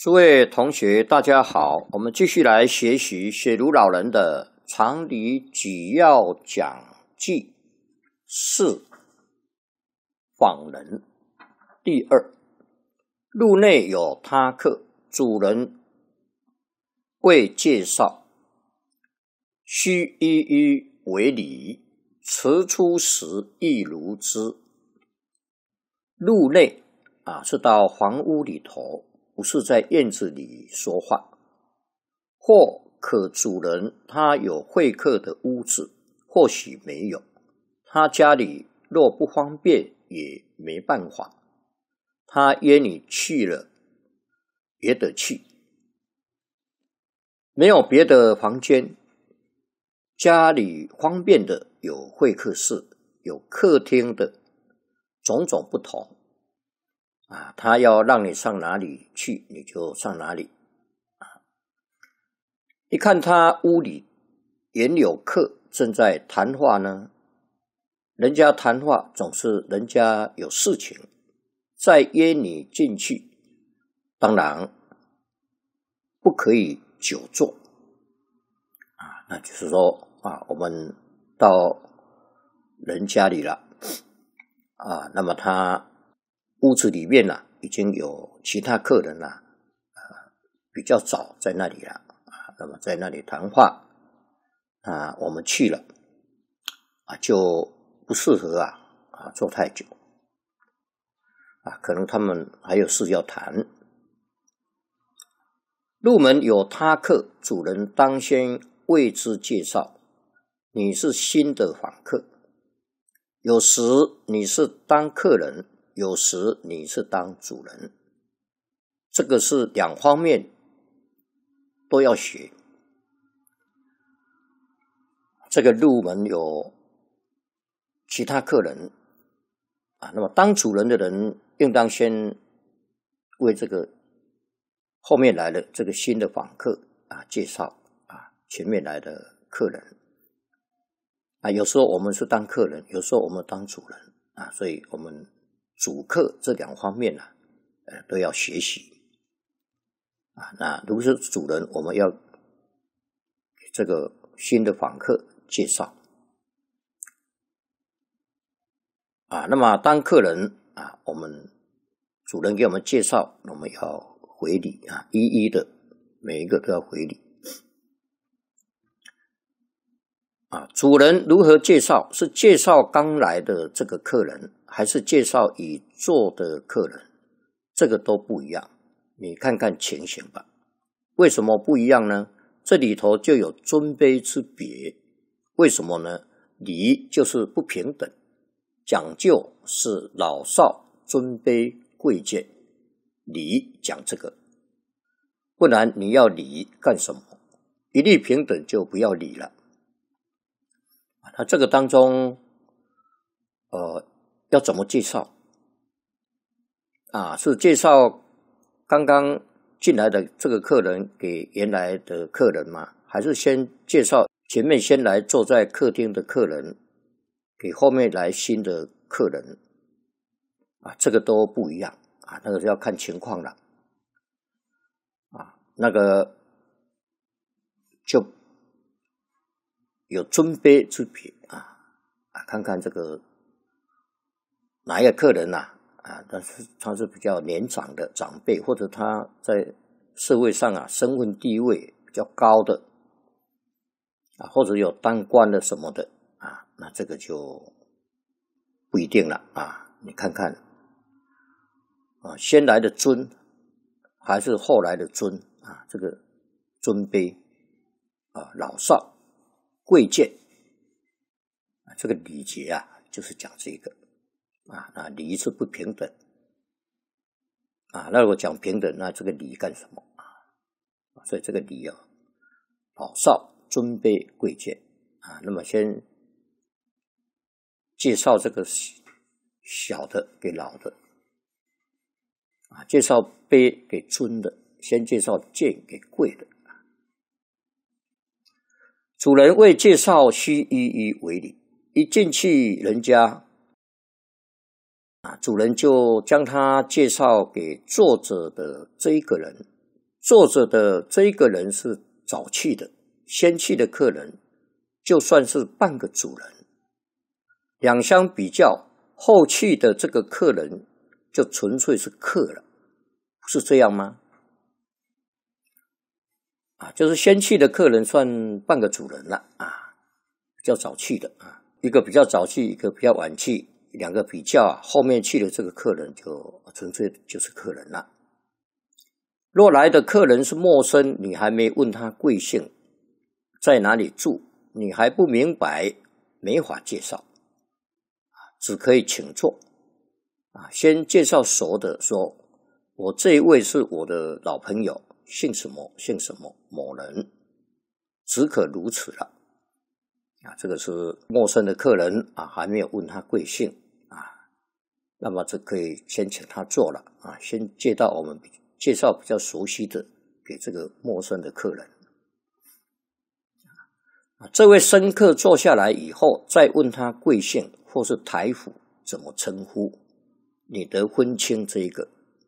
诸位同学，大家好，我们继续来学习雪茹老人的常理举要讲记4访人第2。路内有他客，主人未介绍，须一一为礼，辞出时亦如之。路内是到房屋里头，不是在院子里说话，或可主人他有会客的屋子，或许没有，他家里若不方便也没办法，他约你去了也得去，没有别的房间，家里方便的有会客室，有客厅的种种不同他要让你上哪里去，你就上哪里一看他屋里原有客正在谈话呢，人家谈话总是人家有事情，再约你进去，当然不可以久坐那就是说我们到人家里了那么他屋子里面已经有其他客人比较早在那里了那么在那里谈话我们去了就不适合坐太久可能他们还有事要谈。入门有他客，主人当先为之介绍，你是新的访客，有时你是当客人，有时你是当主人，这个是两方面都要学。这个入门有其他客人那么当主人的人应当先为这个后面来的这个新的访客介绍前面来的客人有时候我们是当客人，有时候我们当主人所以我们主客这两方面都要学习那如果是主人，我们要给这个新的访客介绍那么当客人我们主人给我们介绍，我们要回礼一一的每一个都要回礼主人如何介绍？是介绍刚来的这个客人，还是介绍已坐的客人？这个都不一样，你看看情形吧。为什么不一样呢？这里头就有尊卑之别。为什么呢？礼就是不平等，讲究是老少尊卑贵贱，礼讲这个，不然你要礼干什么？一律平等就不要礼了那这个当中要怎么介绍是介绍刚刚进来的这个客人给原来的客人吗？还是先介绍前面先来坐在客厅的客人给后面来新的客人这个都不一样那个要看情况了那个就有尊卑之别看看这个哪一个客人但是他是比较年长的长辈，或者他在社会上身份地位比较高的或者有当官的什么的那这个就不一定了你看看先来的尊还是后来的尊这个尊卑老少贵贱这个礼节就是讲这个那礼是不平等那如果讲平等，那这个礼干什么所以这个礼老少尊卑贵贱那么先介绍这个小的给老的介绍卑给尊的，先介绍贱给贵的主人未介绍，须一一为礼。一进去人家主人就将他介绍给坐着的这一个人， 坐着的这一个人是早去的，先去的客人，就算是半个主人。两相比较，后去的这个客人就纯粹是客了，不是这样吗？就是先去的客人算半个主人了比较早去的一个比较早去，一个比较晚去，两个比较后面去的这个客人就纯粹就是客人了。若来的客人是陌生，你还没问他贵姓，在哪里住，你还不明白，没法介绍，只可以请坐先介绍熟的，说我这一位是我的老朋友，姓什么姓什么某人，只可如此了这个是陌生的客人还没有问他贵姓那么这可以先请他坐了先介绍比较熟悉的给这个陌生的客人这位生客坐下来以后，再问他贵姓或是台府怎么称呼，你得分清这个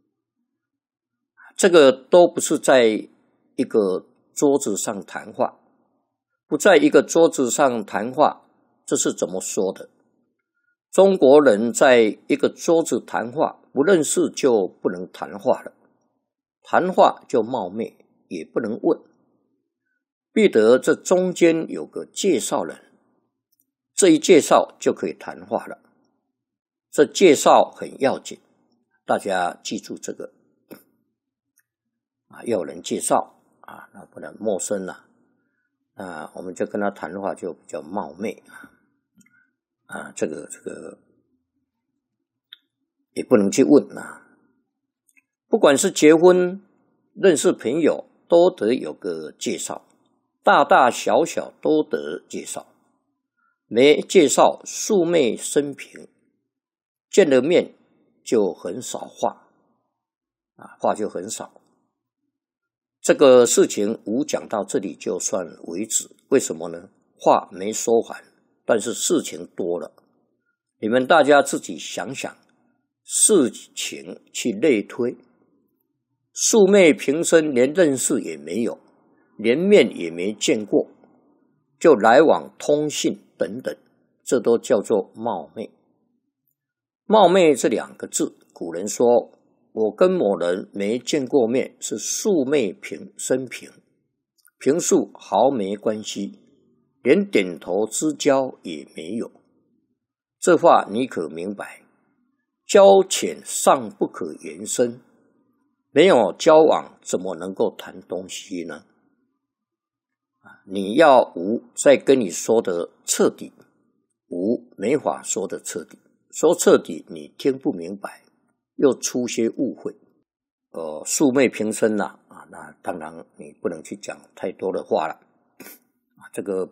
都不是在一个桌子上谈话，不在一个桌子上谈话，这是怎么说的？中国人在一个桌子谈话，不认识就不能谈话了，谈话就冒昧，也不能问，必得这中间有个介绍人，这一介绍就可以谈话了，这介绍很要紧，大家记住这个要有人介绍那不然陌生了我们就跟他谈话就比较冒昧这个也不能去问不管是结婚认识朋友，都得有个介绍，大大小小都得介绍，没介绍素昧生平，见了面就很少话话就很少。这个事情讲到这里就算为止，为什么呢？话没说完，但是事情多了，你们大家自己想想，事情去类推，素昧平生，连认识也没有，连面也没见过，就来往通信等等，这都叫做冒昧。冒昧这两个字，古人说我跟某人没见过面，是素昧生平，平素毫没关系，连点头之交也没有。这话你可明白？交浅尚不可言深，没有交往怎么能够谈东西呢？你要无再跟你说的彻底，无没法说的彻底，说彻底你听不明白，又出些误会素昧平生那当然你不能去讲太多的话了这个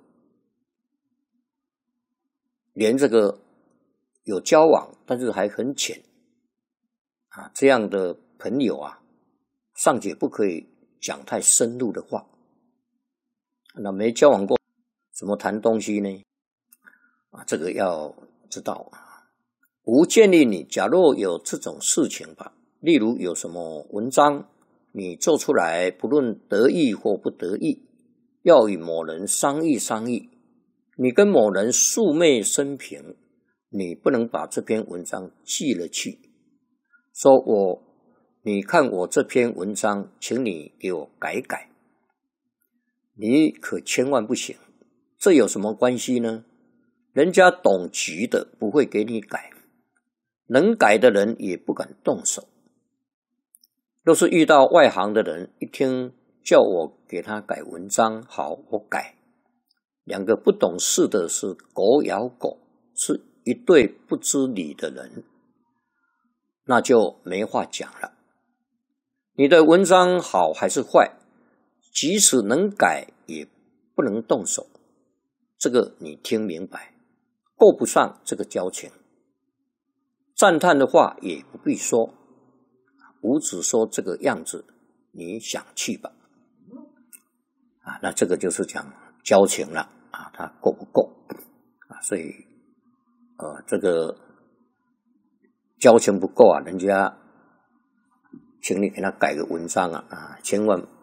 连这个有交往但是还很浅这样的朋友尚且不可以讲太深入的话，那没交往过怎么谈东西呢这个要知道无建议你假若有这种事情吧，例如有什么文章你做出来，不论得意或不得意，要与某人商议商议，你跟某人素昧生平，你不能把这篇文章寄了去，说你看我这篇文章，请你给我改改，你可千万不行。这有什么关系呢？人家懂局的不会给你改，能改的人也不敢动手。若是遇到外行的人，一听叫我给他改文章，好，我改。两个不懂事的是狗咬狗，是一对不知理的人，那就没话讲了。你的文章好还是坏，即使能改也不能动手，这个你听明白，够不上这个交情。赞叹的话也不必说，吾只说这个样子，你想去吧那这个就是讲交情了它够不够所以这个交情不够人家请你给他改个文章千万